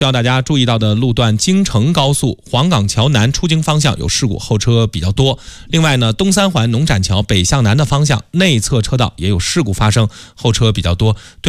需要大家注意到的路段：京承高速黄岗桥南出京方向有事故，后车比较多。另外呢，东三环农展桥北向南的方向内侧车道也有事故发生，后车比较多。